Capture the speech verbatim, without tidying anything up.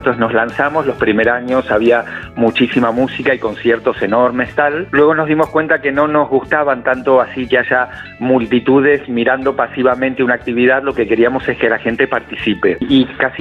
Entonces nos lanzamos, los primeros años había muchísima música y conciertos enormes, tal. Luego nos dimos cuenta que no nos gustaban tanto así que haya multitudes mirando pasivamente una actividad, lo que queríamos es que la gente participe. Y casi